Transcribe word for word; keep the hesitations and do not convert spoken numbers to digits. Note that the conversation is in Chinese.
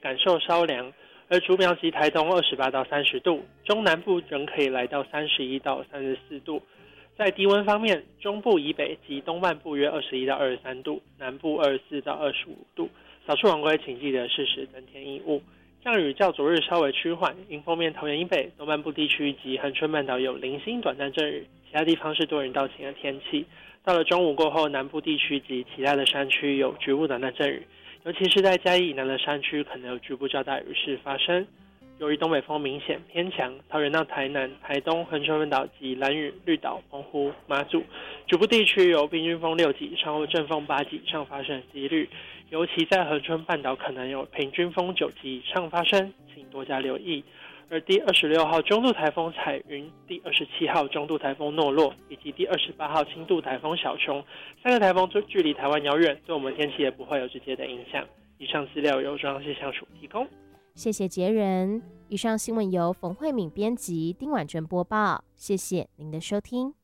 感受稍凉，而竹苗及台东二十八到三十度，中南部仍可以来到三十一到三十四度。在低温方面，中部以北及东半部约二十一到二十三度，南部二十四到二十五度。扫除晚归请记得适时增添衣物。降雨较昨日稍微趋缓，迎风面桃园以北、东半部地区及恒春半岛有零星短暂阵雨，其他地方是多云到晴的天气。到了中午过后，南部地区及其他的山区有局部短暂阵雨，尤其是在嘉义以南的山区可能有局部较大雨势发生。由于东北风明显偏强，桃园到台南、台东、恒春半岛及兰屿、绿岛、澎湖、马祖局部地区有平均风六级以上或阵风八级以上发生的几率，尤其在恒春半岛可能有平均风九级以上发生，请多加留意。而第二十六号中度台风彩云、第二十七号中度台风诺洛以及第二十八号轻度台风小琼三个台风距离台湾遥远，对我们天气也不会有直接的影响。以上资料由中央气象署提供。 谢谢杰人。以上新闻由冯慧敏编辑，丁婉珍播报。谢谢您的收听。